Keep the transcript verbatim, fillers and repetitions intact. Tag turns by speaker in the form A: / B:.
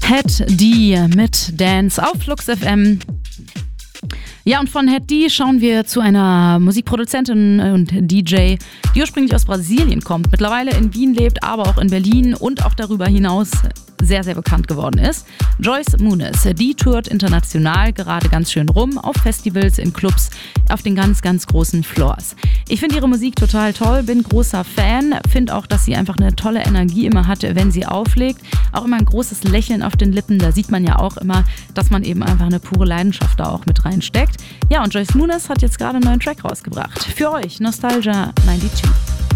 A: Head D mit Dance auf Flux F M. Ja, und von Head D schauen wir zu einer Musikproduzentin und D J, die ursprünglich aus Brasilien kommt, mittlerweile in Wien lebt, aber auch in Berlin und auch darüber hinaus sehr, sehr bekannt geworden ist. Joyce Muniz, die tourt international gerade ganz schön rum, auf Festivals, in Clubs, auf den ganz, ganz großen Floors. Ich finde ihre Musik total toll, bin großer Fan, finde auch, dass sie einfach eine tolle Energie immer hat, wenn sie auflegt. Auch immer ein großes Lächeln auf den Lippen, da sieht man ja auch immer, dass man eben einfach eine pure Leidenschaft da auch mit reinsteckt. Ja, und Joyce Muniz hat jetzt gerade einen neuen Track rausgebracht. Für euch, Nostalgia zweiundneunzig.